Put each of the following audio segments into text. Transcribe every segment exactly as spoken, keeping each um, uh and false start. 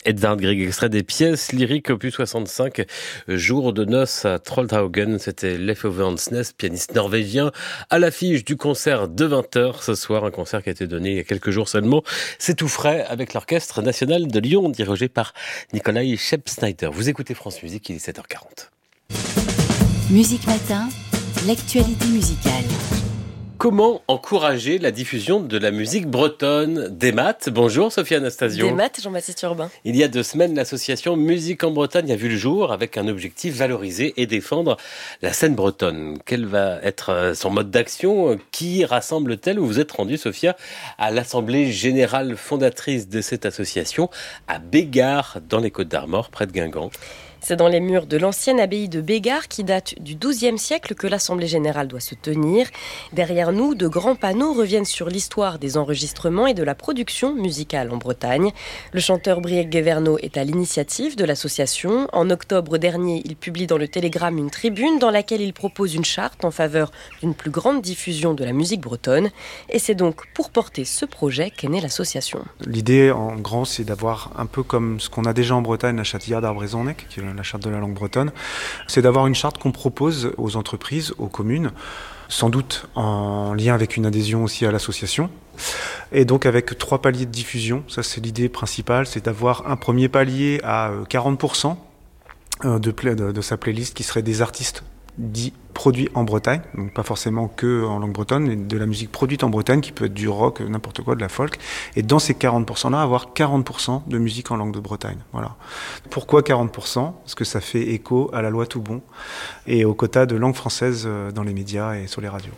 Edvard Grieg, extrait des pièces lyriques opus soixante-cinq, Jour de noces à Trollhaugen. C'était Leif Ove Andsnes, pianiste norvégien, à l'affiche du concert de vingt heures ce soir, un concert qui a été donné il y a quelques jours seulement. C'est tout frais avec l'Orchestre National de Lyon, dirigé par Nikolai Scheib-Snyder. Vous écoutez France Musique, il est sept heures quarante. Musique Matin, l'actualité musicale. Comment encourager la diffusion de la musique bretonne? Desmat, bonjour Sophie Anastasio. Desmat, Jean-Baptiste Urbain. Il y a deux semaines, l'association Musique en Bretagne a vu le jour avec un objectif: valoriser et défendre la scène bretonne. Quel va être son mode d'action? Qui rassemble-t-elle? Vous vous êtes rendue, Sophia, à l'assemblée générale fondatrice de cette association à Bégard, dans les Côtes-d'Armor, près de Guingamp. C'est dans les murs de l'ancienne abbaye de Bégard, qui date du douzième siècle, que l'Assemblée générale doit se tenir. Derrière nous, de grands panneaux reviennent sur l'histoire des enregistrements et de la production musicale en Bretagne. Le chanteur Briec Guéverneau est à l'initiative de l'association. En octobre dernier, il publie dans le Télégramme une tribune dans laquelle il propose une charte en faveur d'une plus grande diffusion de la musique bretonne. Et c'est donc pour porter ce projet qu'est née l'association. L'idée, en grand, c'est d'avoir un peu comme ce qu'on a déjà en Bretagne, la châtillère d'Arbrezonnec, qui est la charte de la langue bretonne, c'est d'avoir une charte qu'on propose aux entreprises, aux communes, sans doute en lien avec une adhésion aussi à l'association, et donc avec trois paliers de diffusion. Ça, c'est l'idée principale, c'est d'avoir un premier palier à quarante pour cent de, de, de sa playlist qui serait des artistes dits produits en Bretagne, donc pas forcément que en langue bretonne, mais de la musique produite en Bretagne, qui peut être du rock, n'importe quoi, de la folk. Et dans ces quarante pour cent-là, avoir quarante pour cent de musique en langue de Bretagne. Voilà. Pourquoi quarante pour cent? Parce que ça fait écho à la loi Toubon et au quota de langue française dans les médias et sur les radios.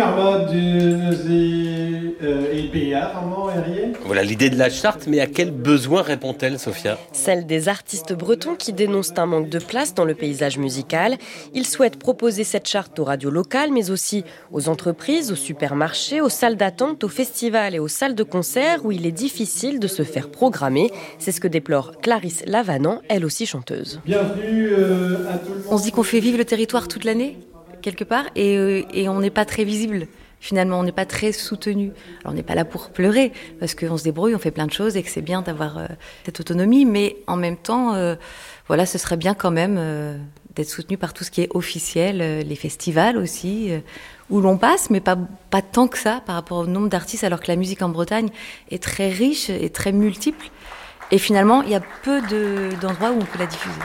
Voilà l'idée de la charte, mais à quel besoin répond-elle, Sophia? Celle des artistes bretons qui dénoncent un manque de place dans le paysage musical. Ils souhaitent proposer cette charte aux radios locales, mais aussi aux entreprises, aux supermarchés, aux salles d'attente, aux festivals et aux salles de concert où il est difficile de se faire programmer. C'est ce que déplore Clarisse Lavanant, elle aussi chanteuse. Bienvenue euh, à tout le monde. On se dit qu'on fait vivre le territoire toute l'année, quelque part, et, euh, et on n'est pas très visible. Finalement, on n'est pas très soutenu. Alors, on n'est pas là pour pleurer, parce qu'on se débrouille, on fait plein de choses et que c'est bien d'avoir euh, cette autonomie, mais en même temps, euh, voilà, ce serait bien quand même euh, d'être soutenu par tout ce qui est officiel, euh, les festivals aussi, euh, où l'on passe, mais pas, pas tant que ça par rapport au nombre d'artistes, alors que la musique en Bretagne est très riche et très multiple. Et finalement, il y a peu de, d'endroits où on peut la diffuser.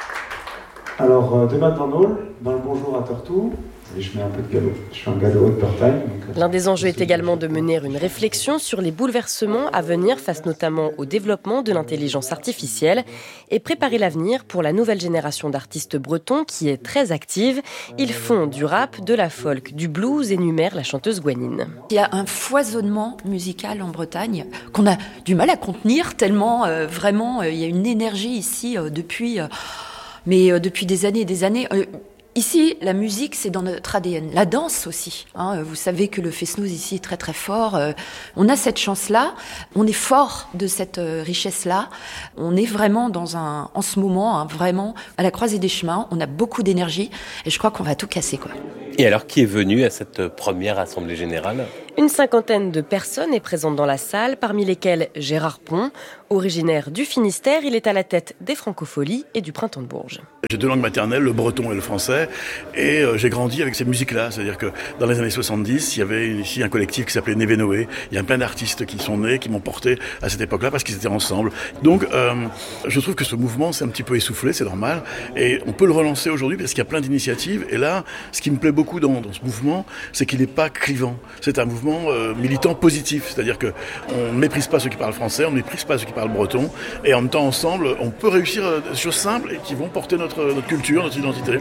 Alors, euh, Desmat dans l'Aule, dans le Bonjour à Tortou, et je mets un peu de galop. Je suis un galop de Bretagne. Donc... L'un des enjeux est également de mener une réflexion sur les bouleversements à venir face notamment au développement de l'intelligence artificielle et préparer l'avenir pour la nouvelle génération d'artistes bretons qui est très active. Ils font du rap, de la folk, du blues, énumère la chanteuse Gwenine. Il y a un foisonnement musical en Bretagne qu'on a du mal à contenir tellement euh, vraiment euh, il y a une énergie ici euh, depuis, euh, mais, euh, depuis des années et des années. Euh, Ici, la musique, c'est dans notre A D N. La danse aussi. Hein. Vous savez que le fest-noz ici est très très fort. Euh, on a cette chance-là. On est fort de cette euh, richesse-là. On est vraiment dans un, en ce moment, hein, vraiment à la croisée des chemins. On a beaucoup d'énergie et je crois qu'on va tout casser, quoi. Et alors, qui est venu à cette première assemblée générale? Une cinquantaine de personnes est présente dans la salle, parmi lesquelles Gérard Pont. Originaire du Finistère, il est à la tête des Francopholies et du Printemps de Bourges. J'ai deux langues maternelles, le breton et le français, et euh, j'ai grandi avec ces musiques-là. C'est-à-dire que dans les années soixante-dix, il y avait ici un collectif qui s'appelait Névé-Noé. Il y a plein d'artistes qui sont nés, qui m'ont porté à cette époque-là parce qu'ils étaient ensemble. Donc, euh, je trouve que ce mouvement s'est un petit peu essoufflé, c'est normal, et on peut le relancer aujourd'hui parce qu'il y a plein d'initiatives. Et là, ce qui me plaît beaucoup dans, dans ce mouvement, c'est qu'il n'est pas clivant. C'est un mouvement euh, militant positif, c'est-à-dire que on ne méprise pas ceux qui parlent français, on ne méprise pas ceux qui parlent breton, et en même temps ensemble, on peut réussir euh, des choses simples et qui vont porter notre, notre culture, notre identité.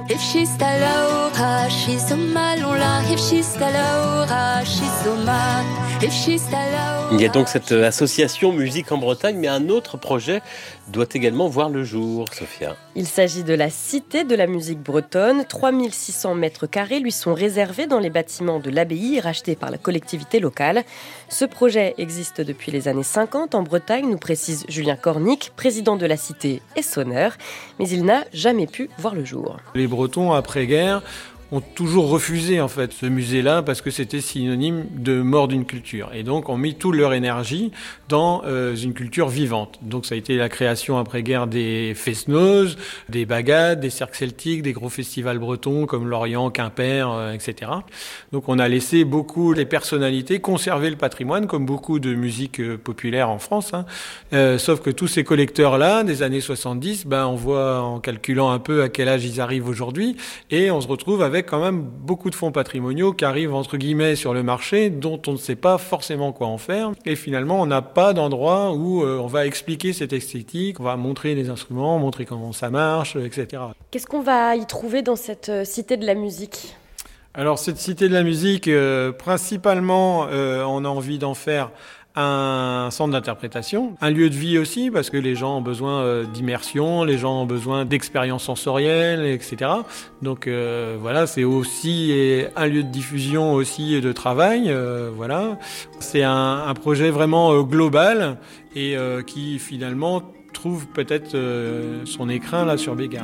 Il y a donc cette association Musique en Bretagne, mais un autre projet doit également voir le jour, Sophia. Il s'agit de la Cité de la musique bretonne. trois mille six cents mètres carrés lui sont réservés dans les bâtiments de l'abbaye rachetés par la collectivité locale. Ce projet existe depuis les années cinquante en Bretagne, nous précise Julien Cornic, président de la Cité et sonneur, mais il n'a jamais pu voir le jour. Les Bretons, après-guerre, ont toujours refusé en fait ce musée-là parce que c'était synonyme de mort d'une culture. Et donc ont mis toute leur énergie dans euh, une culture vivante. Donc ça a été la création après-guerre des fest-noz, des bagades, des cercles celtiques, des gros festivals bretons comme Lorient, Quimper, euh, et cetera. Donc on a laissé beaucoup les personnalités conserver le patrimoine comme beaucoup de musique euh, populaire en France. Hein. Euh, sauf que tous ces collecteurs-là, des années soixante-dix, ben on voit en calculant un peu à quel âge ils arrivent aujourd'hui, et on se retrouve avec quand même beaucoup de fonds patrimoniaux qui arrivent entre guillemets sur le marché, dont on ne sait pas forcément quoi en faire. Et finalement, on n'a pas d'endroit où euh, on va expliquer cette esthétique, on va montrer les instruments, montrer comment ça marche, et cetera. Qu'est-ce qu'on va y trouver dans cette euh, cité de la musique ? Alors cette cité de la musique, euh, principalement, euh, on a envie d'en faire un centre d'interprétation, un lieu de vie aussi, parce que les gens ont besoin euh, d'immersion, les gens ont besoin d'expériences sensorielles, et cetera. Donc euh, voilà, c'est aussi un lieu de diffusion aussi et de travail. Euh, voilà, c'est un, un projet vraiment euh, global et euh, qui finalement trouve peut-être euh, son écrin là sur Bégard.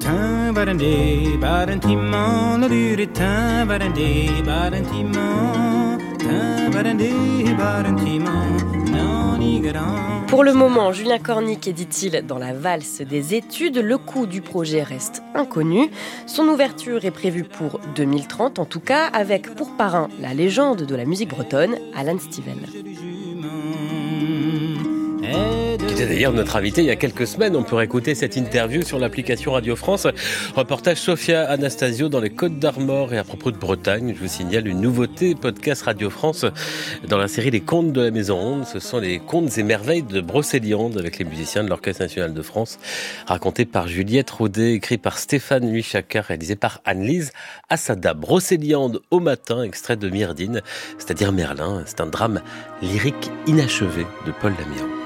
Pour le moment, Julien Cornic est, dit-il, dans la valse des études. Le coût du projet reste inconnu. Son ouverture est prévue pour deux mille trente, en tout cas, avec pour parrain la légende de la musique bretonne, Alan Stivell. Qui était d'ailleurs notre invité il y a quelques semaines. On peut écouter cette interview sur l'application Radio France. Reportage Sophia Anastasio dans les Côtes d'Armor. Et à propos de Bretagne, je vous signale une nouveauté podcast Radio France dans la série Les Contes de la Maison Ronde. Ce sont les contes et merveilles de Brocéliande avec les musiciens de l'Orchestre National de France, racontés par Juliette Rodet, écrit par Stéphane Louis-Chacun, réalisé par Anne-Lise Assada. Brocéliande au matin, extrait de Myrdine, c'est-à-dire Merlin. C'est un drame lyrique inachevé de Paul Lamian.